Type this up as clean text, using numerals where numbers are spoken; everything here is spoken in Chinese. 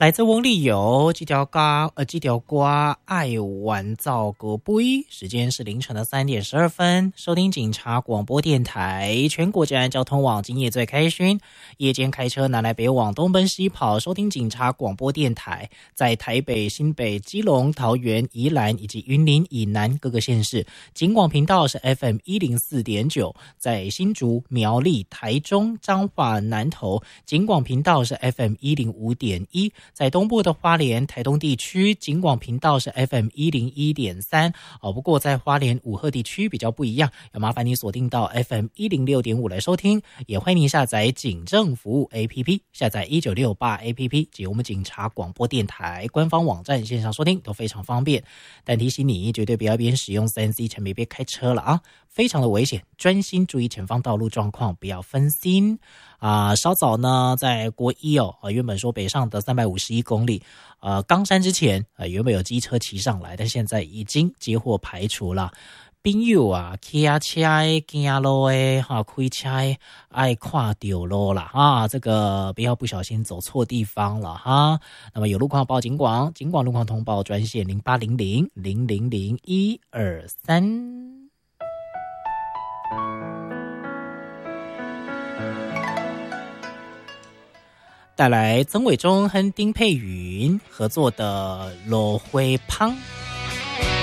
来自翁立友这条歌爱玩造歌杯，时间是凌晨的3点12分。收听警察广播电台，全国治安交通网今夜最开心。夜间开车南来北往，东奔西跑，收听警察广播电台，在台北、新北、基隆、桃园、宜兰以及云林以南各个县市，警广频道是 FM 104.9，在新竹、苗栗、台中、彰化、南投，警广频道是 FM 105.1。在东部的花莲、台东地区，警广频道是 FM 101.3。不过在花莲五鹤地区比较不一样，要麻烦你锁定到 FM 106.5来收听。也欢迎您下载警政服务 APP， 下载1968 APP 及我们警察广播电台官方网站线上收听都非常方便。但提醒你，绝对不要边使用 3C 产品边开车了啊，非常的危险，专心注意前方道路状况，不要分心。稍早呢，在国一原本说北上的351公里，冈山之前原本有机车骑上来，但现在已经接获排除了。朋友骑车的行路的开车的爱看到路啦这个不要不小心走错地方了哈。那么有路况报警广路况通报专线0800000123。带来曾伟忠和丁佩云合作的《落花香》。